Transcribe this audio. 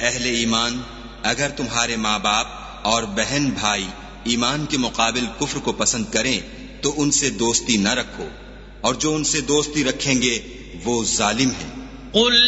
अहले ईमान, अगर तुम्हारे माँ बाप और बहन भाई ईमान के मुकाबिल कुफ्र को पसंद करें तो उनसे दोस्ती न रखो, और जो उनसे दोस्ती रखेंगे वो जालिम है।